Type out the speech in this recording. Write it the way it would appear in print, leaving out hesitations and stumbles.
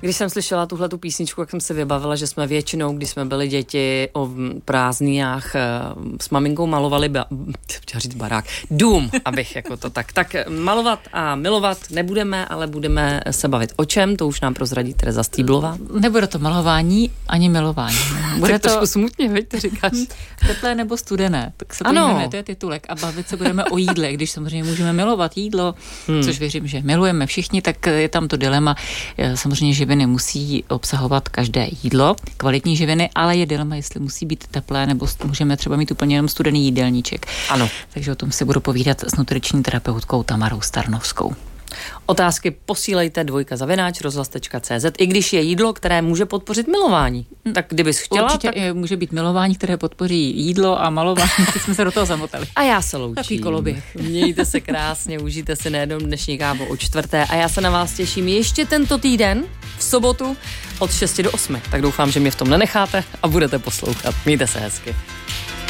Když jsem slyšela tuhletu písničku, jak jsem si vybavila, že jsme většinou, když jsme byli děti o prázdninách s maminkou malovali barák, dům, abych jako to tak malovat a milovat nebudeme, ale budeme se bavit o čem, to už nám prozradí Tereza Stýblová. Nebude to malování ani milování. Bude to trošku smutně, veď to říkáš. Teplé nebo studené, tak se pojďme, to je titulek a bavit se budeme o jídle, když samozřejmě můžeme milovat jídlo, což věřím, že milujeme všichni, tak je tam to dilema. Samozřejmě živiny musí obsahovat každé jídlo, kvalitní živiny, ale je dilema, jestli musí být teplé, nebo můžeme třeba mít úplně jenom studený jídelníček. Ano. Takže o tom si budu povídat s nutriční terapeutkou Tamarou Starnovskou. Otázky posílejte @rozhlas.cz, i když je jídlo, které může podpořit milování. Tak kdybys chtěla, určitě tak může být milování, které podpoří jídlo a malování. Teď jsme se do toho zamotali. A já se loučím. Takový koloběh. Mějte se krásně, užijte si nejenom dnešní kávu o 4. a já se na vás těším ještě tento týden v sobotu od 6 do 8. Tak doufám, že mě v tom nenecháte a budete poslouchat. Mějte se hezky.